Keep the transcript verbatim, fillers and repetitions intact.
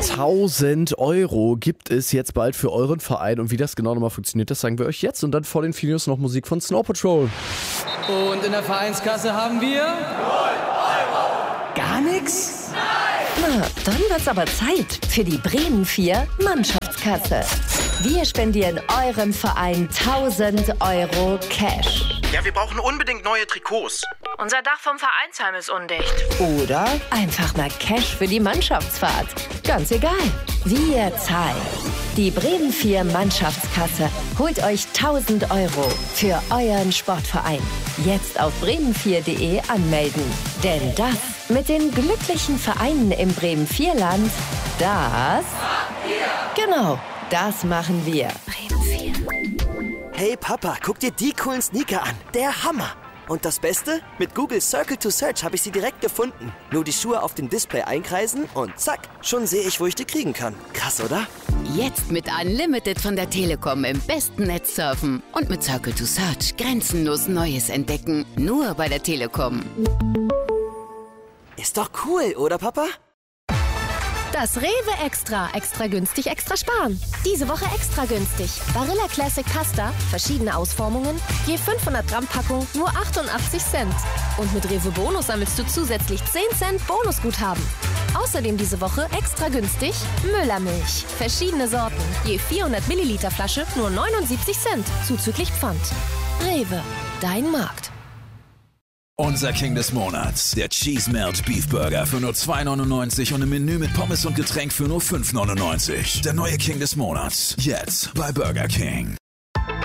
tausend Euro gibt es jetzt bald für euren Verein. Und wie das genau nochmal funktioniert, das sagen wir euch jetzt. Und dann vor den Videos noch Musik von Snow Patrol. Und in der Vereinskasse haben wir... null Euro. Gar nichts? Na, dann wird's aber Zeit für die Bremen vier Mannschaftskasse. Wir spendieren eurem Verein tausend Euro Cash. Ja, wir brauchen unbedingt neue Trikots. Unser Dach vom Vereinsheim ist undicht. Oder einfach mal Cash für die Mannschaftsfahrt. Ganz egal. Wir zahlen. Die Bremen vier Mannschaftskasse holt euch tausend Euro für euren Sportverein. Jetzt auf bremen vier punkt de anmelden. Denn das mit den glücklichen Vereinen im Bremen vier Land, das... Genau, das machen wir. Bremen vier. Hey Papa, guck dir die coolen Sneaker an. Der Hammer. Und das Beste? Mit Google Circle to Search habe ich sie direkt gefunden. Nur die Schuhe auf dem Display einkreisen und zack, schon sehe ich, wo ich die kriegen kann. Krass, oder? Jetzt mit Unlimited von der Telekom im besten Netz surfen. Und mit Circle to Search grenzenlos Neues entdecken. Nur bei der Telekom. Ist doch cool, oder Papa? Das Rewe Extra. Extra günstig, extra sparen. Diese Woche extra günstig. Barilla Classic Pasta, verschiedene Ausformungen, je fünfhundert Gramm Packung, nur achtundachtzig Cent. Und mit Rewe Bonus sammelst du zusätzlich zehn Cent Bonusguthaben. Außerdem diese Woche extra günstig Müllermilch. Verschiedene Sorten, je vierhundert Milliliter Flasche, nur neunundsiebzig Cent, zuzüglich Pfand. Rewe, dein Markt. Unser King des Monats, der Cheese Melt Beef Burger für nur zwei neunundneunzig und im Menü mit Pommes und Getränk für nur fünf neunundneunzig. Der neue King des Monats, jetzt bei Burger King.